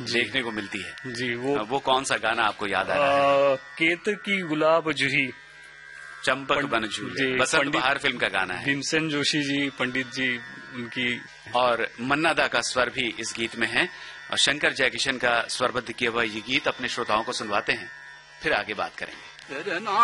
देखने को मिलती है जी। वो कौन सा गाना आपको याद आ रहा है? केत की गुलाब जूही, चंपक बन झूले, बसंत बहार फिल्म का गाना है। भीमसेन जोशी जी, पंडित जी उनकी, और मन्ना दा का स्वर भी इस गीत में है। और शंकर जयकिशन का स्वरबद्ध किया हुआ ये गीत अपने श्रोताओं को सुनवाते हैं, फिर आगे बात करेंगे।